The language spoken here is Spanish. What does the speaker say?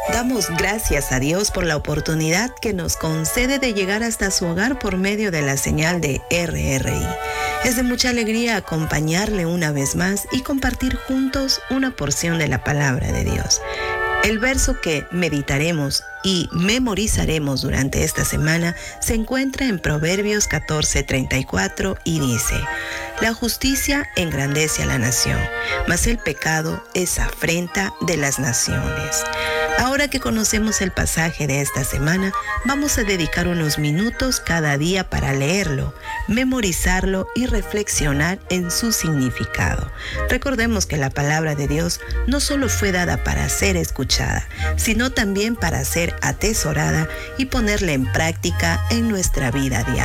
Damos gracias a Dios por la oportunidad que nos concede de llegar hasta su hogar por medio de la señal de RRI. Es de mucha alegría acompañarle una vez más y compartir juntos una porción de la palabra de Dios. El verso que meditaremos y memorizaremos durante esta semana se encuentra en Proverbios 14:34 y dice: la justicia engrandece a la nación, mas el pecado es afrenta de las naciones. Ahora que conocemos el pasaje de esta semana, vamos a dedicar unos minutos cada día para leerlo, memorizarlo y reflexionar en su significado. Recordemos que la palabra de Dios no solo fue dada para ser escuchada, sino también para ser atesorada y ponerla en práctica en nuestra vida diaria.